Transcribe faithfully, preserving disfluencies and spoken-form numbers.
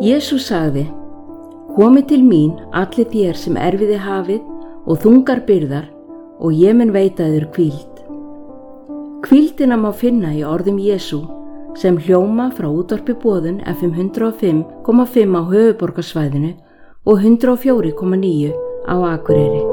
Jesús sagði: Komið til mín allir þér sem erfiði hafið og þungar byrðar, og ég mun veita þér hvíld. Hvíldina má finna í orðum Jesú sem hljóma frá útvarpi Boðun F M hundrað og fimm komma fimm á höfuðborgarsvæðinu og hundrað og fjögur komma níu á Akureyri.